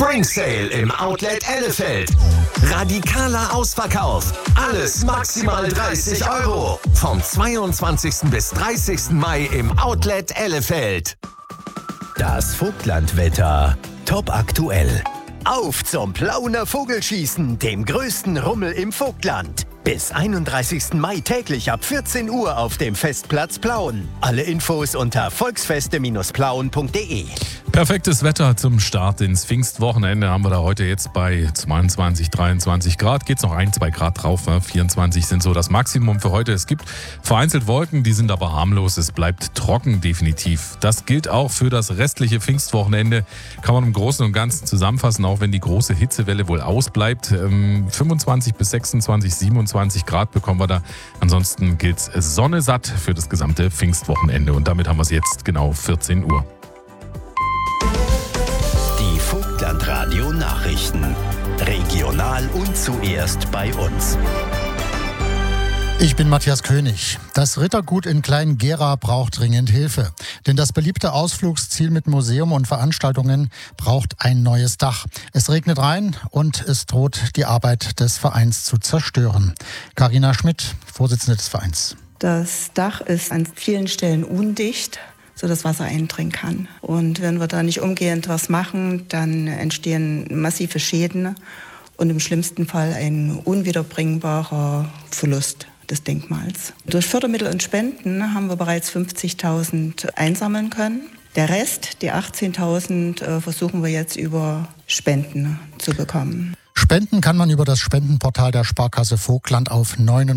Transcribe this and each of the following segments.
Spring Sale im Outlet Ellefeld. Radikaler Ausverkauf. Alles maximal 30 €. Vom 22. bis 30. Mai im Outlet Ellefeld. Das Vogtlandwetter. Top aktuell. Auf zum Plauener Vogelschießen, dem größten Rummel im Vogtland. Bis 31. Mai täglich ab 14 Uhr auf dem Festplatz Plauen. Alle Infos unter volksfeste-plauen.de. Perfektes Wetter zum Start ins Pfingstwochenende haben wir da heute jetzt bei 22, 23 Grad. Geht's noch 1, 2 Grad drauf. 24 sind so das Maximum für heute. Es gibt vereinzelt Wolken, die sind aber harmlos. Es bleibt trocken definitiv. Das gilt auch für das restliche Pfingstwochenende. Kann man im Großen und Ganzen zusammenfassen, auch wenn die große Hitzewelle wohl ausbleibt. 25 bis 26, 27 Grad bekommen wir da. Ansonsten gilt's Sonne satt für das gesamte Pfingstwochenende. Und damit haben wir es jetzt genau 14 Uhr. Die Vogtlandradio Nachrichten. Regional und zuerst bei uns. Ich bin Matthias König. Das Rittergut in Klein-Gera braucht dringend Hilfe. Denn das beliebte Ausflugsziel mit Museum und Veranstaltungen braucht ein neues Dach. Es regnet rein und es droht, die Arbeit des Vereins zu zerstören. Carina Schmidt, Vorsitzende des Vereins. Das Dach ist an vielen Stellen undicht, sodass Wasser eindringen kann. Und wenn wir da nicht umgehend was machen, dann entstehen massive Schäden und im schlimmsten Fall ein unwiederbringbarer Verlust des Denkmals. Durch Fördermittel und Spenden haben wir bereits 50.000 einsammeln können. Der Rest, die 18.000, versuchen wir jetzt über Spenden zu bekommen. Spenden kann man über das Spendenportal der Sparkasse Vogtland auf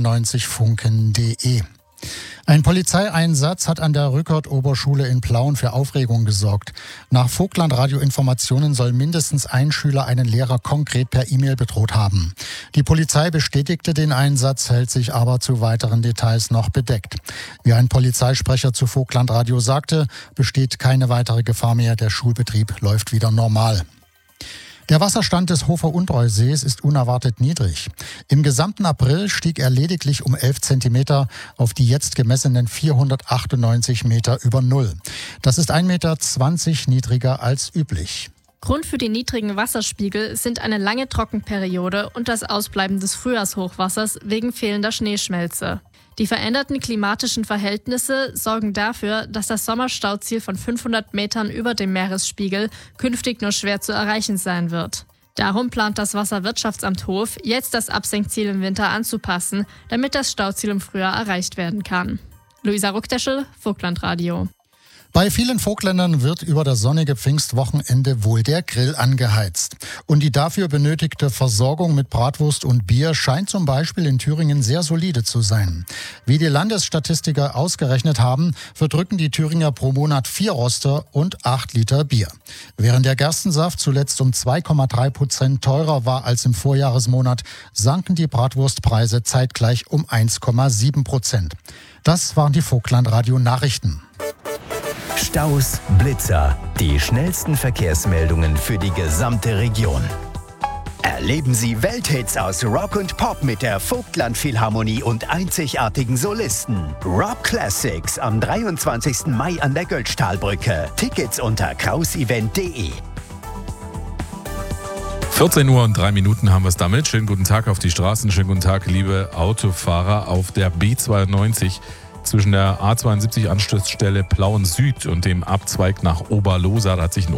99funken.de. Ein Polizeieinsatz hat an der Rückert-Oberschule in Plauen für Aufregung gesorgt. Nach Vogtland-Radio-Informationen soll mindestens ein Schüler einen Lehrer konkret per E-Mail bedroht haben. Die Polizei bestätigte den Einsatz, hält sich aber zu weiteren Details noch bedeckt. Wie ein Polizeisprecher zu Vogtland-Radio sagte, besteht keine weitere Gefahr mehr. Der Schulbetrieb läuft wieder normal. Der Wasserstand des Hofer-Undreu-Sees ist unerwartet niedrig. Im gesamten April stieg er lediglich um 11 Zentimeter auf die jetzt gemessenen 498 Meter über Null. Das ist 1,20 Meter niedriger als üblich. Grund für die niedrigen Wasserspiegel sind eine lange Trockenperiode und das Ausbleiben des Frühjahrshochwassers wegen fehlender Schneeschmelze. Die veränderten klimatischen Verhältnisse sorgen dafür, dass das Sommerstauziel von 500 Metern über dem Meeresspiegel künftig nur schwer zu erreichen sein wird. Darum plant das Wasserwirtschaftsamt Hof, jetzt das Absenkziel im Winter anzupassen, damit das Stauziel im Frühjahr erreicht werden kann. Luisa Ruckteschel, Vogtlandradio. Bei vielen Vogtländern wird über das sonnige Pfingstwochenende wohl der Grill angeheizt. Und die dafür benötigte Versorgung mit Bratwurst und Bier scheint zum Beispiel in Thüringen sehr solide zu sein. Wie die Landesstatistiker ausgerechnet haben, verdrücken die Thüringer pro Monat 4 Roster und 8 Liter Bier. Während der Gerstensaft zuletzt um 2,3% teurer war als im Vorjahresmonat, sanken die Bratwurstpreise zeitgleich um 1,7%. Das waren die Vogtlandradio-Nachrichten. Staus, Blitzer, die schnellsten Verkehrsmeldungen für die gesamte Region. Erleben Sie Welthits aus Rock und Pop mit der Vogtland-Philharmonie und einzigartigen Solisten. Rock Classics am 23. Mai an der Götztalbrücke. Tickets unter krausevent.de. 14 Uhr und 3 Minuten haben wir es damit. Schönen guten Tag auf die Straßen. Schönen guten Tag, liebe Autofahrer auf der B92. Zwischen der A72-Anschlussstelle Plauen Süd und dem Abzweig nach Oberlosa, da hat sich ein